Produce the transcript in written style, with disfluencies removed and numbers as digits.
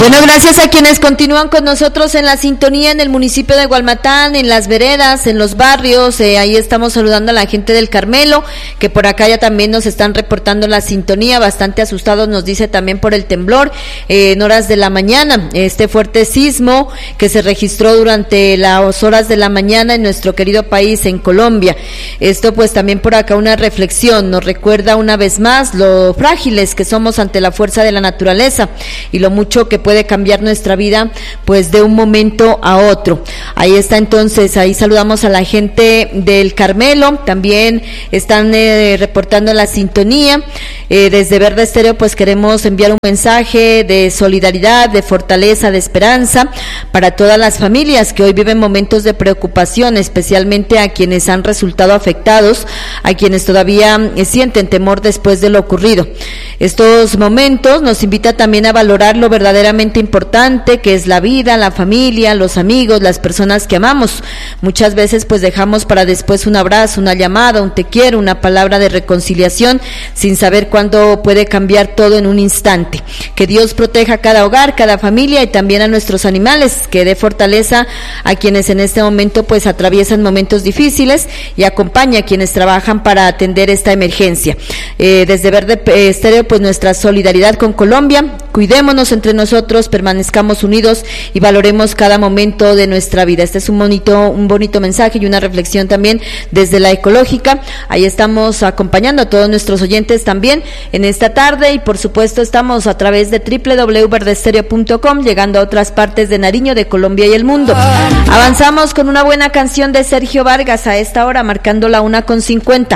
Bueno, gracias a quienes continúan con nosotros en la sintonía en el municipio de Gualmatán, en las veredas, en los barrios. Ahí estamos saludando a la gente del Carmelo, que por acá ya también nos están reportando la sintonía, bastante asustados, nos dice también por el temblor en horas de la mañana, este fuerte sismo que se registró durante las horas de la mañana en nuestro querido país, en Colombia. Esto pues también por acá una reflexión, nos recuerda una vez más lo frágiles que somos ante la fuerza de la naturaleza y lo mucho que puede cambiar nuestra vida pues de un momento a otro. Ahí está entonces, ahí saludamos a la gente del Carmelo, también están reportando la sintonía. Desde Verde Estéreo pues queremos enviar un mensaje de solidaridad, de fortaleza, de esperanza para todas las familias que hoy viven momentos de preocupación, especialmente a quienes han resultado afectados, a quienes todavía sienten temor después de lo ocurrido. Estos momentos nos invita también a valorar lo verdaderamente importante que es la vida, la familia, los amigos, las personas que amamos. Muchas veces pues dejamos para después un abrazo, una llamada, un te quiero, una palabra de reconciliación, sin saber cuándo puede cambiar todo en un instante. Que Dios proteja cada hogar, cada familia y también a nuestros animales, que dé fortaleza a quienes en este momento pues atraviesan momentos difíciles y acompaña a quienes trabajan para atender esta emergencia. Desde Verde Estéreo pues nuestra solidaridad con Colombia, cuidémonos entre nosotros, permanezcamos unidos y valoremos cada momento de nuestra vida. Este es un bonito mensaje y una reflexión también desde la ecológica. Ahí estamos acompañando a todos nuestros oyentes también en esta tarde y por supuesto estamos a través de www.verdestereo.com llegando a otras partes de Nariño, de Colombia y el mundo. Avanzamos con una buena canción de Sergio Vargas a esta hora, marcando la 1:50.